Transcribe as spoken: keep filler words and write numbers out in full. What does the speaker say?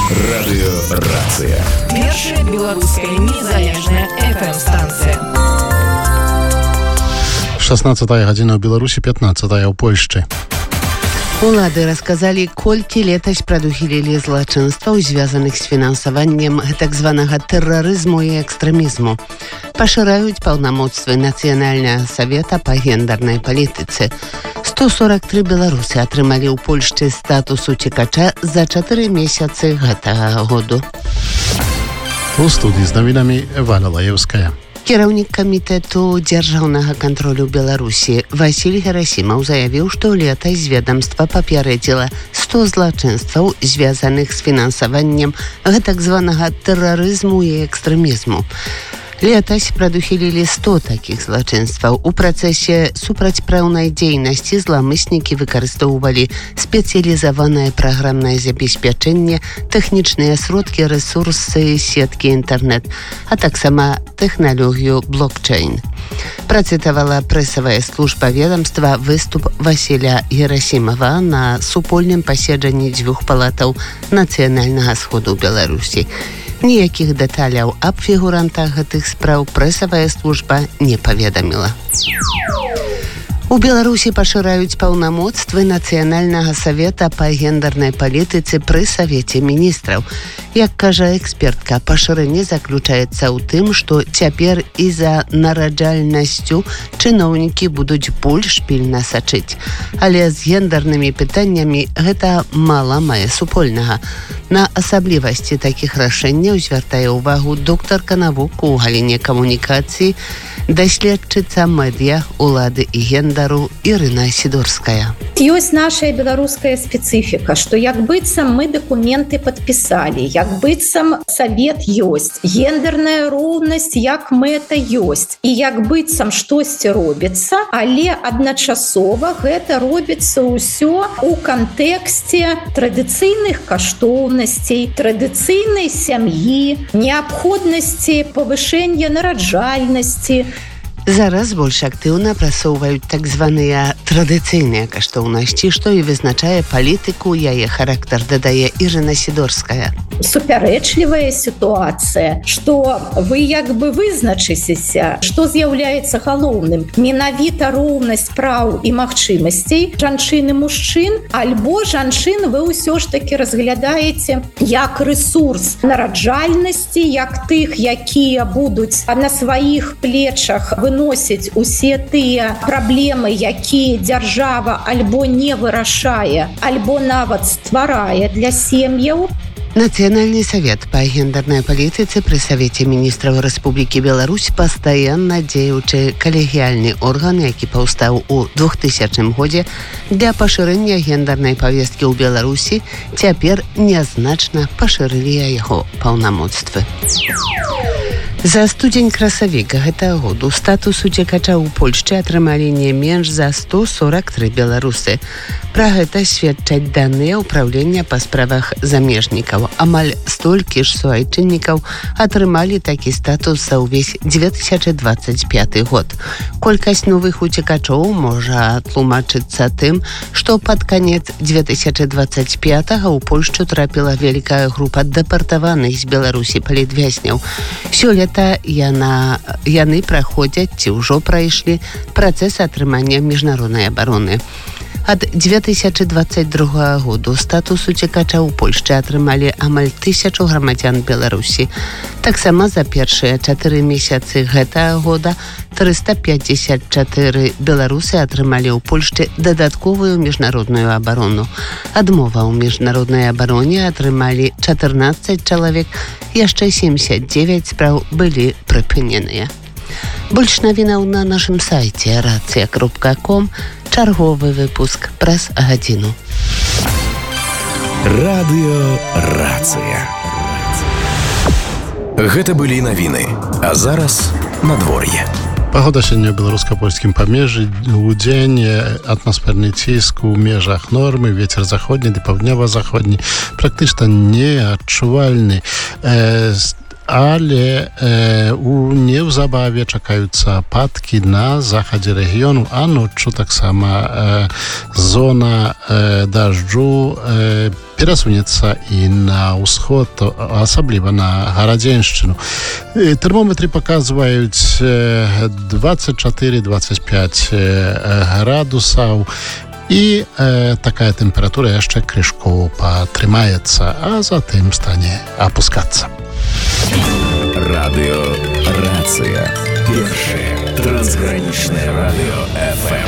Радыёрацыя. Першая беларуская незалежная эф эм-станцыя. шестнадцатая гадзіна ў Беларусі, пятнадцатая ў Польшчы. Улады расказалі, колькі летась прадухілілі злачынстваў, звязаных з фінансаваннем так званага тэрарызму і экстрэмізму. Пашыраюць паўнамоцтвы Нацыянальнага савета па гендернай палітыцы. сто сорок тры беларусы атрымалі ў Польшчы статус уцекача за чатыры месяцы гэтага году. У студыі з навінамі Валя Лаеўская. Кіраўнік камітэту дзяржаўнага кантролю Беларусі Васіль Герасімаў заявіў, што летась ведамства папярэдзіла сто злачынстваў, звязаных з фінансаваннем гэтак званага тэрарызму і экстрэмізму. Летась прадухілілі сто такіх злачынстваў. У працэсе супрацьпраўнай дзейнасці зламыснікі выкарыстоўвалі спецыялізаванае праграмнае забеспячэнне, тэхнічныя сродкі, рэсурсы сеткі інтэрнэт, а таксама тэхналогію блокчейн. Працытавала прэсавая служба ведамства выступ Васіля Герасімава на супольным паседжанні дзвюх палатаў нацыянальнага сходу Беларусі. Ніякіх дэталяў аб фігурантах гэтых спраў прэсавая служба не паведаміла. У Беларусі пашыраюць паўнамоцтвы Нацыянальнага савета па гендернай палітыцы пры Савеце міністраў. Як кажа экспертка, пашырэнне заключаецца ў тым, што цяпер і за нараджальнасцю чыноўнікі будуць больш пільна сачыць. Але з гендернымі пытаннямі гэта мала мае супольнага. На асаблівасці такіх рашэнняў звяртае ўвагу доктарка навук у галіне камунікацыі, даследчыца медыа, улады і гендару Ірына Сідорская. Ёсць наша беларуская спецыфіка, што як быццам мы дакументы падпісалі, як быццам савет ёсць, гендерная роўнасць як мэта ёсць, і як быццам штосьці робіцца, але адначасова гэта робіцца ўсё у кантэксце традыцыйных каштоўнасцей, традыцыйнай сям'і, неабходнасці павышэння нараджальнасці. Зараз больш актыўна прасоўваюць так званыя традыцыйныя каштоўнасці, што і вызначае палітыку, яе характар, дадае Ірына Сідорская. Супярэчлівая сітуацыя, што вы як бы вызначыцеся, што з'яўляецца галоўным. Менавіта роўнасць праў і магчымасцей жанчын і мужчын, альбо жанчын вы ўсё ж такі разглядаеце як рэсурс нараджальнасці, як тых, якія будуць на сваіх плечах выносіць усе тыя праблемы, якія дзяржава альбо не вырашае, альбо нават стварае для сем'яў. Нацыянальны савет па гендернай палітыцы пры Савеце міністраў Рэспублікі Беларусь пастаянна дзеючы калегіяльны орган, які паўстаў у двухтысячным годзе для пашырэння гендернай павесткі ў Беларусі, цяпер нязначна пашырылі яго паўнамоцтвы. За студзень-красавік гэтага году статус уцекача ў Польшчы атрымалі не менш за сто сорок тры беларусы. Пра гэта сведчаць даныя ўпраўлення па справах замежнікаў. Амаль столькі ж суайчыннікаў атрымалі такі статус за ўвесь дзве тысячы дваццаць пяты год. Колькасць новых уцекачоў можа тлумачыцца тым, што пад канец дзве тысячы дваццаць пятага ў Польшчу трапіла вялікая група дэпартаваных з Беларусі палітвязняў. Сёлета яна, яны праходзяць ці ўжо прайшлі працэс атрымання міжнароднай абароны. Ад дзве тысячы дваццаць другога году статус уцекача ў Польшчы атрымалі амаль тысячу грамадзян Беларусі. Таксама за першыя чатыры месяцы гэтага года трыста пятьдесят чатыры беларусы атрымалі ў Польшчы дадатковую міжнародную абарону. Адмова ў міжнароднай абароне атрымалі чатырнаццаць чалавек, яшчэ семьдесят девять спраў былі прыпыненыя. Больш навінаў на нашым сайце рацыя кропка ком. Чарговы выпуск праз гадзіну. Радыёрацыя. Гэта былі навіны, а зараз надвор'е. Пагода сёння ў беларуска-польскім памежжы. Удзень атмасферны ціск у межах нормы, вецер заходні ды паўднёва-заходні практычна неадчувальны. ale e, u неўзабаве чакаюцца ападкі на захадзе рэгіёну, а ноччу таксама e, зона e, дажджу e, перасунецца і на ўсход, асабліва на Гарадзеншчыну. E, тэрмометры паказваюць e, двадцать четыре двадцать пять e, градусаў, і e, такая тэмпература яшчэ крышку патрымаецца, а затым стане апускацца. Радио Рация. Первое трансграничное радио эф эм.